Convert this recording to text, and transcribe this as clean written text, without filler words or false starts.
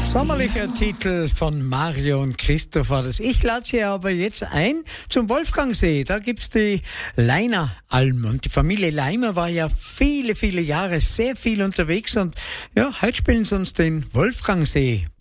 Sommerlicher Titel von Mario und Christopher. Ich lade Sie aber jetzt ein zum Wolfgangsee. Da gibt's die Leineralm. Und die Familie Leimer war ja viele, viele Jahre sehr viel unterwegs. Und ja, heute spielen sie uns den Wolfgangsee.